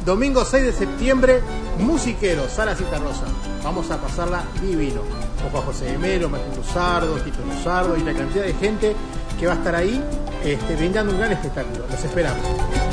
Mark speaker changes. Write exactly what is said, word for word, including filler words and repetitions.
Speaker 1: domingo seis de septiembre, Musiquero, Sala Citarrosa. Vamos a pasarla divino. Con Juan José de Melo, Martín Luzardo, Tito Luzardo y la cantidad de gente que va a estar ahí este, brindando un gran espectáculo. Los esperamos.